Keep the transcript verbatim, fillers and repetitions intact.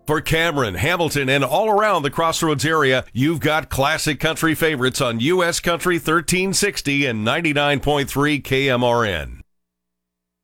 For Cameron, Hamilton, and all around the Crossroads area, you've got classic country favorites on U S Country thirteen sixty and ninety-nine point three K M R N.